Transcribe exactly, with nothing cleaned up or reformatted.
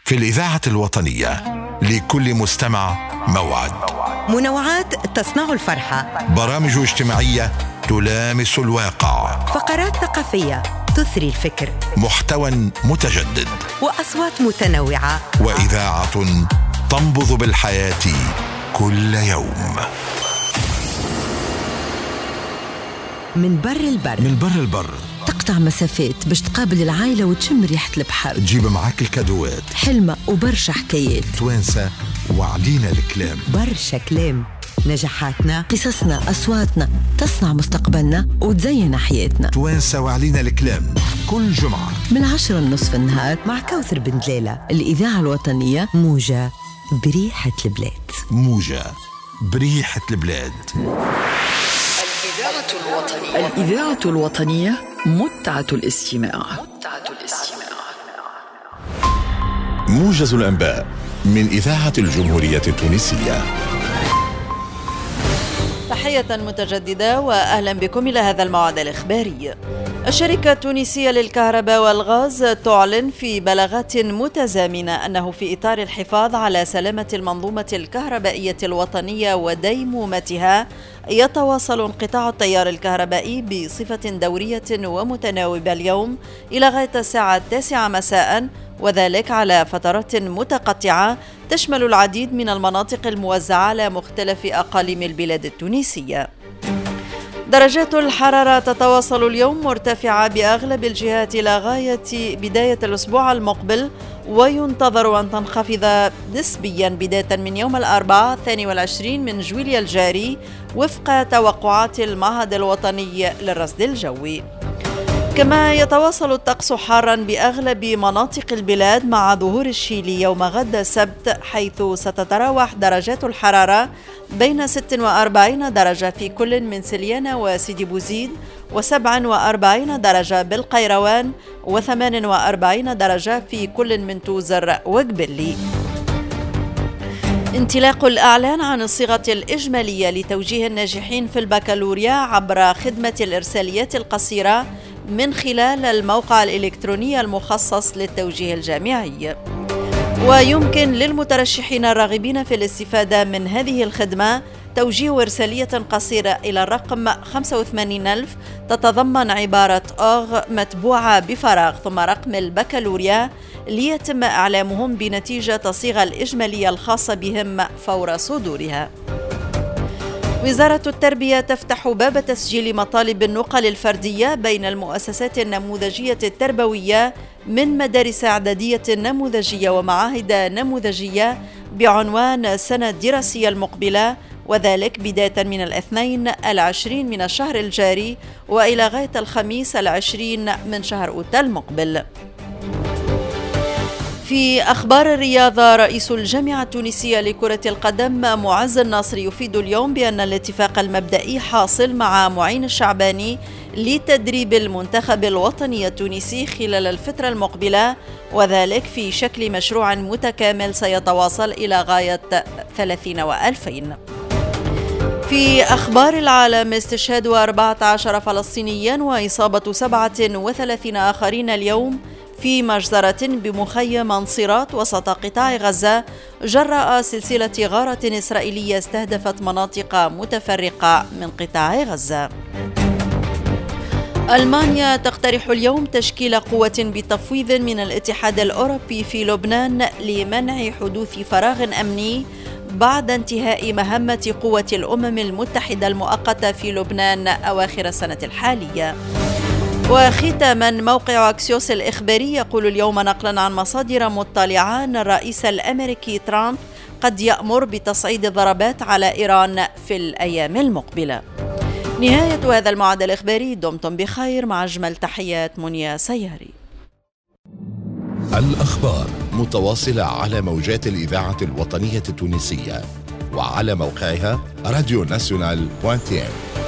في الإذاعة الوطنية لكل مستمع موعد. منوعات تصنع الفرحة، برامج اجتماعية تلامس الواقع، فقرات ثقافية تثري الفكر، محتوى متجدد، وأصوات متنوعة، وإذاعة تنبض بالحياة كل يوم. من بر البر من بر البر تقطع مسافات باش تقابل العائلة وتشم ريحة البحر، تجيب معاك الكادوات، حلمة وبرشا حكايات، توانسة وعلينا الكلام، برشا كلام، نجاحاتنا، قصصنا، أصواتنا تصنع مستقبلنا وتزين حياتنا. توانسة وعلينا الكلام كل جمعة من العشرة النصف النهار مع كوثر بن دلالة. الإذاعة الوطنية، موجة بريحة البلاد. موجة بريحة البلاد. الإذاعة الوطنية الإذاعة الوطنية متعة الاستماع. متعة الاستماع. موجز الأنباء من إذاعة الجمهورية التونسية. تحية متجددة وأهلا بكم إلى هذا الموعد الإخباري. الشركة التونسية للكهرباء والغاز تعلن في بلاغات متزامنة أنه في إطار الحفاظ على سلامة المنظومة الكهربائية الوطنية وديمومتها يتواصل انقطاع التيار الكهربائي بصفة دورية ومتناوبة اليوم إلى غاية الساعة التاسعة مساء، وذلك على فترات متقطعة تشمل العديد من المناطق الموزعة على مختلف أقاليم البلاد التونسية. درجات الحرارة تتواصل اليوم مرتفعة بأغلب الجهات إلى غاية بداية الأسبوع المقبل، وينتظر أن تنخفض نسبيا بداية من يوم الأربعاء الثاني والعشرين من جويلية الجاري وفق توقعات المعهد الوطني للرصد الجوي. كما يتواصل الطقس حارا بأغلب مناطق البلاد مع ظهور الشيلي يوم غد السبت، حيث ستتراوح درجات الحرارة بين ستة وأربعين درجة في كل من سليانة وسيدي بوزيد، وسبعة وأربعين درجة بالقيروان، وثمان وأربعين درجة في كل من توزر وقبلي. انطلاق الإعلان عن الصيغة الإجمالية لتوجيه الناجحين في البكالوريا عبر خدمة الإرساليات القصيرة من خلال الموقع الإلكتروني المخصص للتوجيه الجامعي. ويمكن للمترشحين الراغبين في الاستفادة من هذه الخدمة توجيه إرسالية قصيرة إلى الرقم خمسة وثمانين ألف تتضمن عبارة أغ متبوعة بفراغ ثم رقم البكالوريا، ليتم إعلامهم بنتيجة الصيغة الإجمالية الخاصة بهم فور صدورها. وزارة التربية تفتح باب تسجيل مطالب النقل الفردية بين المؤسسات النموذجية التربوية من مدارس إعدادية نموذجية ومعاهد نموذجية بعنوان السنة الدراسية المقبلة، وذلك بداية من الاثنين العشرين من الشهر الجاري وإلى غاية الخميس العشرين من شهر أوت المقبل. في أخبار الرياضة، رئيس الجامعة التونسية لكرة القدم معز الناصر يفيد اليوم بأن الاتفاق المبدئي حاصل مع معين الشعباني لتدريب المنتخب الوطني التونسي خلال الفترة المقبلة، وذلك في شكل مشروع متكامل سيتواصل إلى غاية ثلاثين وألفين. في أخبار العالم، استشهاد أربعة عشر فلسطينيا وإصابة سبعة وثلاثين آخرين اليوم في مجزرة بمخيم منصيرات وسط قطاع غزة جراء سلسلة غارة إسرائيلية استهدفت مناطق متفرقة من قطاع غزة. ألمانيا تقترح اليوم تشكيل قوة بتفويض من الاتحاد الأوروبي في لبنان لمنع حدوث فراغ أمني بعد انتهاء مهمة قوة الأمم المتحدة المؤقتة في لبنان أواخر السنة الحالية. وختاما، موقع أكسيوس الإخباري يقول اليوم نقلا عن مصادر مطلعة أن الرئيس الأمريكي ترامب قد يأمر بتصعيد الضربات على إيران في الأيام المقبلة. نهاية هذا الموعد الإخباري، دمتم بخير، مع أجمل تحيات منيا سياري. الأخبار متواصلة على موجات الإذاعة الوطنية التونسية وعلى موقعها راديو ناسيونال دوت تي إم.